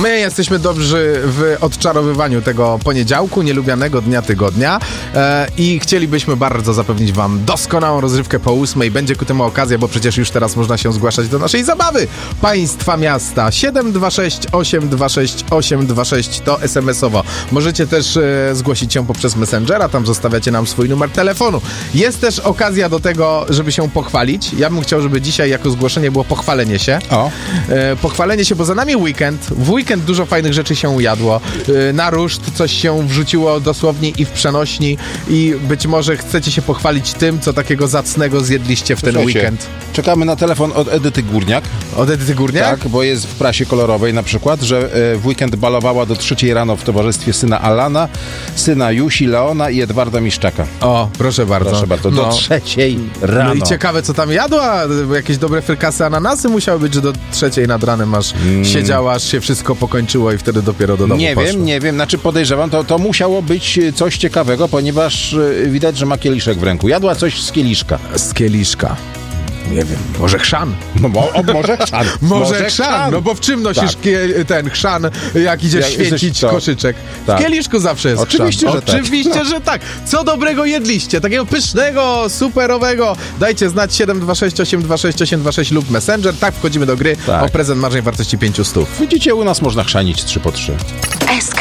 My jesteśmy dobrzy w odczarowywaniu tego poniedziałku, nielubianego dnia tygodnia i chcielibyśmy bardzo zapewnić wam doskonałą rozrywkę po 8. Będzie ku temu okazja, bo przecież już teraz można się zgłaszać do naszej zabawy. Państwa miasta 726 826 826 to SMS-owo. Możecie też zgłosić się poprzez Messengera, tam zostawiacie nam swój numer telefonu. Jest też okazja do tego, żeby się pochwalić. Ja bym chciał, żeby dzisiaj jako zgłoszenie było pochwalenie się. Pochwalenie się, bo za nami weekend. W weekend dużo fajnych rzeczy się jadło. Na ruszt coś się wrzuciło dosłownie i w przenośni i być może chcecie się pochwalić tym, co takiego zacnego zjedliście w ten weekend. Czekamy na telefon od Edyty Górniak. Od Edyty Górniak? Tak, bo jest w prasie kolorowej na przykład, że w weekend balowała do 3 rano w towarzystwie syna Alana, syna Jusi, Leona i Edwarda Miszczaka. O, proszę bardzo. Proszę bardzo, do 3 rano. No i ciekawe, co tam jadła. Jakieś dobre frykasy, ananasy musiały być, że do 3 nad ranem aż siedziała, aż się wszystko pokończyło i wtedy dopiero do domu poszło. Nie wiem, znaczy podejrzewam, to musiało być coś ciekawego, ponieważ widać, że ma kieliszek w ręku. Jadła coś z kieliszka. Z kieliszka. Nie wiem, może chrzan. No, może chrzan. Może chrzan, no bo w czym nosisz ten chrzan, jak idziesz święcić koszyczek? Tak. W kieliszku zawsze jest Oczywiście, chrzan. że tak. Oczywiście, że tak. Co dobrego jedliście? Takiego pysznego, superowego. Dajcie znać 726 826 826 lub Messenger. Tak, wchodzimy do gry o prezent marżnej wartości 500. Widzicie, u nas można chrzanić 3 po 3. SK